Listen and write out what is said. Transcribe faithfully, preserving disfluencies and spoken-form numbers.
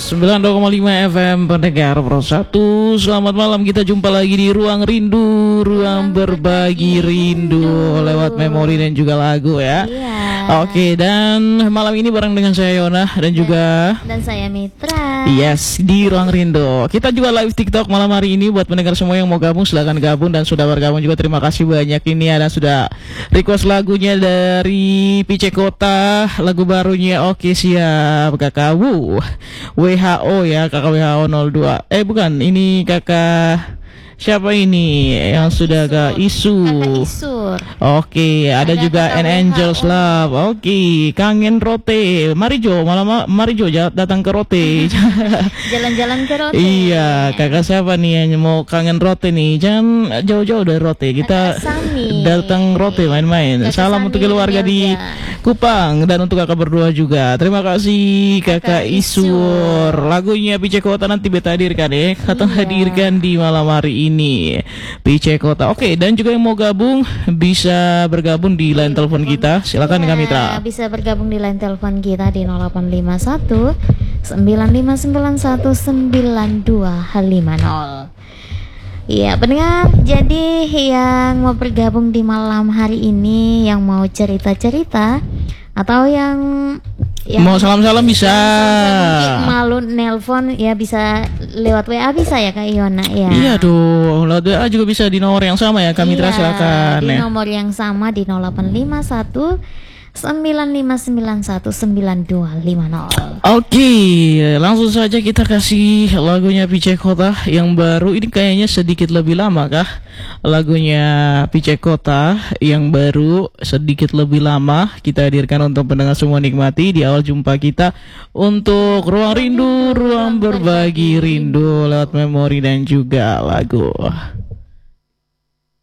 sembilan puluh dua koma lima F M pendengar Pro satu. Selamat malam, kita jumpa lagi di Ruang Rindu, Ruang Berbagi Rindu lewat memori dan juga lagu ya. Iya. Oke, dan malam ini bareng dengan saya Yona dan juga Dan saya Mitra. Yes, di Ruang Rindu. Kita juga live TikTok malam hari ini. Buat pendengar semua yang mau gabung silahkan gabung, dan sudah bergabung juga terima kasih banyak. Ini ada sudah request lagunya dari Pice Kota, lagu barunya. Oke, siap kakak. Wuh, W H O ya, kakak W H O nol dua. Eh bukan, ini kakak siapa ini yang sudah agak isu? Kakak Isur. Oke, ada, Ada juga kakak An W H O. Angels Love. Oke, kangen Rote. Mari Jo, malam mari Jo ja- datang ke Rote. Jalan-jalan ke Rote. Iya, kakak siapa nih yang mau kangen Rote nih? Jangan jauh-jauh dari Rote. Kita Kakak Sani. datang Rote main-main. Kakak Salam Sani untuk keluarga di Melda. Kupang dan untuk kakak berdua juga. Terima kasih kakak, Kakak Isur. Isur. Lagunya Pice Kota nanti beta hadirkan ya. Atau Iya. hadirkan di malam hari ini. Pice Kota. Oke, dan juga yang mau gabung bisa bergabung di line telepon kita. Silakan Ya, kami Mitra. bisa bergabung di line telepon kita di nol delapan lima satu sembilan lima sembilan satu sembilan dua lima nol. Iya pendengar, jadi yang mau bergabung di malam hari ini, yang mau cerita-cerita atau yang, yang Mau salam-salam bisa. mungkin malu nelpon ya, bisa lewat W A, bisa ya Kak Iona ya. Iya tuh, lewat W A juga bisa di nomor yang sama ya, kami Mitra, Iya, silakan di ya. nomor yang sama di nol delapan lima satu sembilan lima sembilan satu sembilan dua lima nol. Oke, langsung saja kita kasih lagunya Pice Kota yang baru. Ini kayaknya sedikit lebih lama kah? Lagunya Pice Kota yang baru sedikit lebih lama kita hadirkan untuk pendengar semua nikmati di awal jumpa kita untuk Ruang Rindu, Ruang Berbagi Rindu lewat memori dan juga lagu.